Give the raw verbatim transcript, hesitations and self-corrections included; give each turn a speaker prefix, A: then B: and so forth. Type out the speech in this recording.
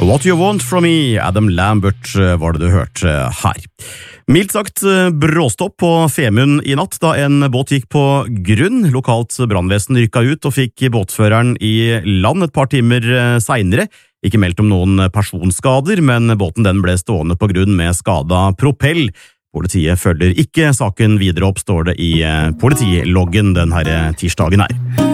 A: What You Want From Me, Adam Lambert var det du hørte her. Mildt sagt bråstopp på Femund i natt da en båt gikk på grunn. Lokalt brannvesen rykket ut og fikk båtføreren i land et par timer senere. Ikke meldt om noen personskader, men båten den ble stående på grunn med skada propell. Politiet følger ikke saken videre opp, står det i politiloggen denne tirsdagen her.